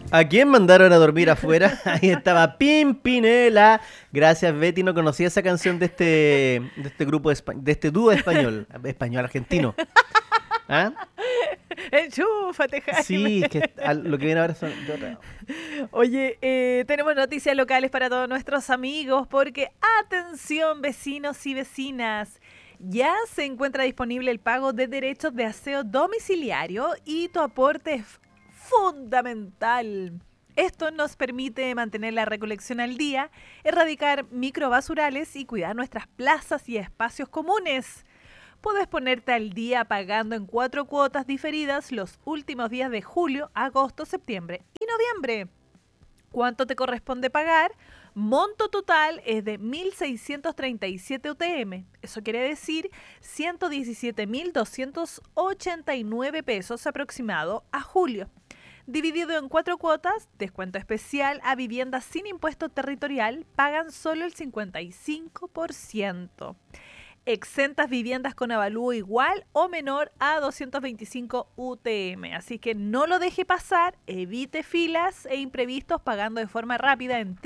¿A quién mandaron a dormir afuera? Ahí estaba Pimpinela. Gracias, Betty. No conocía esa canción de este grupo, de este dúo español argentino. ¿Ah? Enchúfate, Sí, Jaime. es que lo que viene ahora son de otra. Oye, tenemos noticias locales para todos nuestros amigos porque, atención vecinos y vecinas, ya se encuentra disponible el pago de derechos de aseo domiciliario y tu aporte es fundamental. Esto nos permite mantener la recolección al día, erradicar microbasurales y cuidar nuestras plazas y espacios comunes. Puedes ponerte al día pagando en 4 cuotas diferidas los últimos días de julio, agosto, septiembre y noviembre. ¿Cuánto te corresponde pagar? Monto total es de 1.637 UTM. Eso quiere decir 117.289 pesos aproximado a julio. Dividido en 4 cuotas, descuento especial a viviendas sin impuesto territorial, pagan solo el 55%. Exentas viviendas con avalúo igual o menor a 225 UTM. Así que no lo deje pasar, evite filas e imprevistos pagando de forma rápida en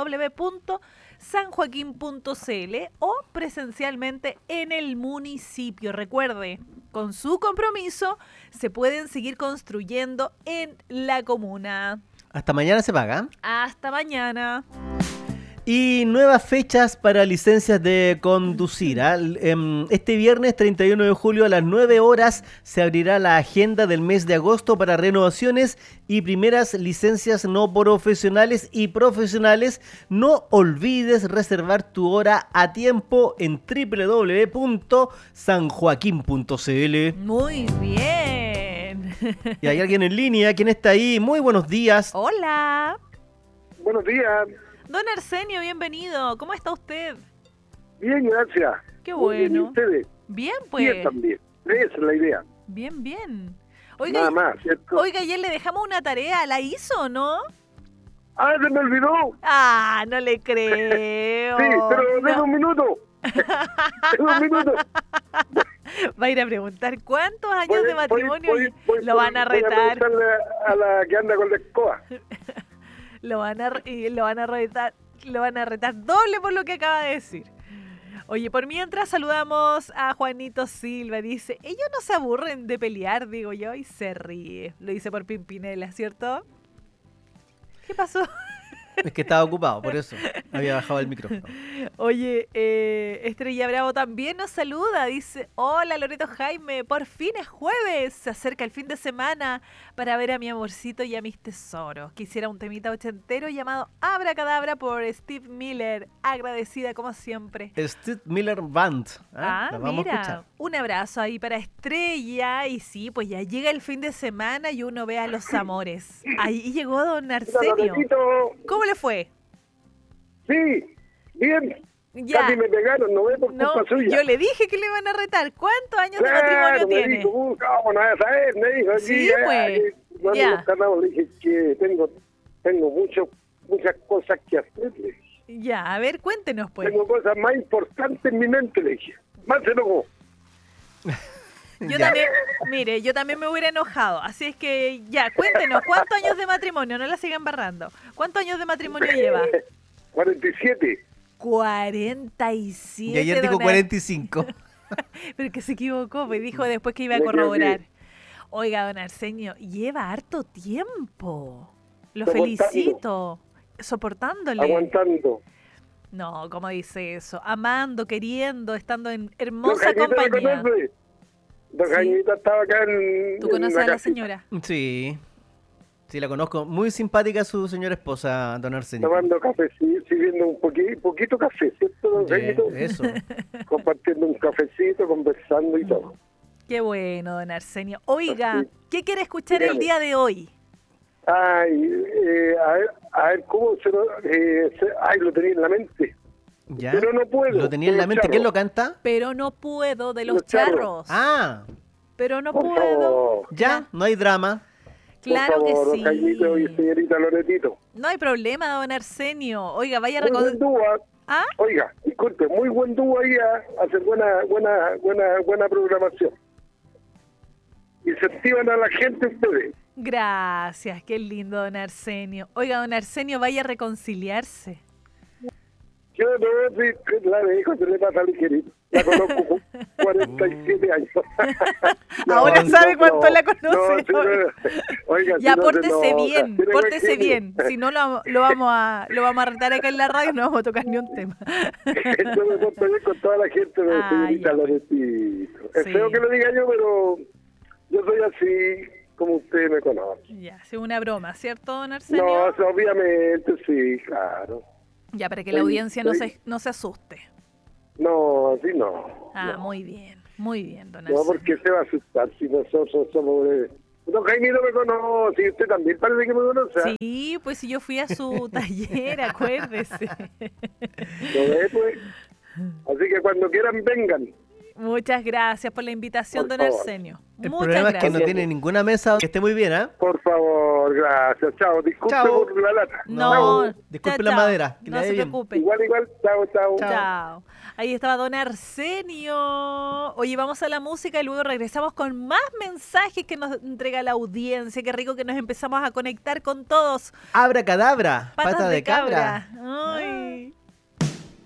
www.sanjoaquin.cl o presencialmente en el municipio. Recuerde, con su compromiso se pueden seguir construyendo en la comuna. Hasta mañana se paga. Hasta mañana. Y nuevas fechas para licencias de conducir. Este viernes 31 de julio a las 9 horas se abrirá la agenda del mes de agosto para renovaciones y primeras licencias no profesionales y profesionales. No olvides reservar tu hora a tiempo en www.sanjoaquin.cl. Muy bien. Y hay alguien en línea. ¿Quién está ahí? Muy buenos días. Hola. Buenos días. Don Arsenio, bienvenido. ¿Cómo está usted? Bien, gracias. Qué Muy bien, ¿y bueno. ustedes? Bien, pues. Bien también. Esa es la idea. Bien, bien. Nada más, ¿cierto? Oiga, ayer le dejamos una tarea. ¿La hizo o no? ¡Ah, se me olvidó! Ah, no le creo. Sí, pero No. tengo un minuto. Tengo un minuto. Va a ir a preguntar cuántos años de matrimonio Voy lo van a voy retar. preguntarle a la que anda con la escoba. Lo van a retar doble por lo que acaba de decir. Oye, por mientras saludamos a Juanito Silva. Dice, ellos no se aburren de pelear, digo yo, y se ríe. Lo dice por Pimpinela, ¿cierto? ¿Qué pasó? Es que estaba ocupado, por eso había bajado el micrófono. Oye, Estrella Bravo también nos saluda. Dice, hola Loreto Jaime, por fin es jueves. Se acerca el fin de semana para ver a mi amorcito y a mis tesoros. Quisiera un temita ochentero llamado Abracadabra por Steve Miller. Agradecida como siempre. Steve Miller Band. La vamos a Mira, escuchar. un abrazo ahí para Estrella. Y sí, pues ya llega el fin de semana y uno ve a los amores. Ahí llegó don Arsenio. Loretito. ¿Cómo le fue? Sí, bien. Ya. Casi me pegaron, ¿no ve? Por No, culpa suya. yo le dije que le iban a retar. ¿Cuántos años de Claro, matrimonio me tiene? dijo, ¿cómo no vas a saber? Me dijo, Sí, pues, Bueno, ya. los canales le dije que tengo muchas cosas que hacer. Le dije. Ya, a ver, cuéntenos pues. Tengo cosas más importantes en mi mente, le dije. Más se enojó. Yo Ya. también, mire, yo también me hubiera enojado. Así es que, ya, cuéntenos, ¿cuántos años de matrimonio? No la sigan barrando. ¿Cuántos años de matrimonio lleva? 47. 47. Y ayer dijo don 45. Pero que se equivocó, me dijo después que iba a Me corroborar. equivoqué. Oiga, don Arsenio, lleva harto tiempo. Lo Soportando. felicito. Soportándole. Aguantando. No, ¿cómo dice eso? Amando, queriendo, estando en Don hermosa Jaimito la compañía. conoce. Don Sí. Jaimito estaba acá en. ¿Tú en conoces a la casita, señora? Sí. Sí, la conozco. Muy simpática su señora esposa, don Arsenio. Tomando café, sí, sirviendo un poquito café, ¿cierto, don Jaimito? Eso. Compartiendo un cafecito, conversando y todo. Qué bueno, don Arsenio. Oiga, Sí. ¿qué quiere escuchar el Dígame. día de hoy? Ay, a ver, ¿cómo lo tenía en la mente? ¿Ya? Pero no puedo. Lo tenía en la Los mente. charros. ¿Quién lo canta? Pero no puedo, de los Los charros. charros. Ah, Pero no Por puedo. favor, ya, no hay drama. Claro por favor, que don sí. Jaimito y señorita Loretito. No hay problema, don Arsenio. Oiga, vaya a Muy buen recordar. dúo, ¿Ah? oiga, disculpe, muy buen dúo ahí a hacer buena programación. Incentivan a la gente ustedes. Gracias, qué lindo, don Arsenio. Oiga, don Arsenio, vaya a reconciliarse. Yo no sé, la dejo, se le pasa ligerito. La conozco con 47 años. Ahora sabe cuánto la conoce. No, oiga, Ya, si no, pórtese no, bien, tiene buen pórtese genio. bien. Si no, lo vamos a retar acá en la radio y no vamos a tocar ni un tema. Yo me porto bien con toda la gente, pero señorita ya. Loretito. Es Sí. feo que lo diga yo, pero yo soy así como usted me conoce. Ya, es una broma, ¿cierto, don Arsenio? No, obviamente sí, claro. Ya, para que la Sí, audiencia sí. no se asuste. No, así no. Ah, no. muy bien, don No, Arsenio. porque se va a asustar si nosotros somos de... Don Jaimito me conoce, y usted también parece que me conoce. ¿Ah? Sí, pues si yo fui a su taller, acuérdese. ¿Lo ve, pues? Así que cuando quieran, vengan. Muchas gracias por la invitación, Por don favor. Arsenio. El Muchas problema es que gracias. no tiene ninguna mesa. Que esté muy bien, ¿ah? Por favor, gracias. Chao, disculpe Chao. por la lata. No, Disculpe chao, la chao. madera, que le No vaya se bien. preocupe. Igual, chao, chao. Chao. Ahí estaba don Arsenio. Oye, vamos a la música y luego regresamos con más mensajes que nos entrega la audiencia. Qué rico que nos empezamos a conectar con todos. Abracadabra, Patas pata de cabra. Ay.